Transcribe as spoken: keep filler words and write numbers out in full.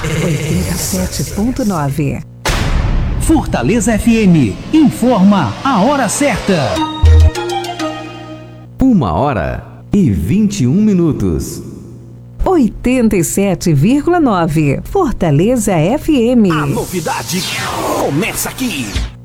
oitenta e sete ponto nove. Fortaleza F M informa a hora certa. Uma hora e vinte e um minutos. oitenta e sete vírgula nove. Fortaleza F M. A novidade começa aqui.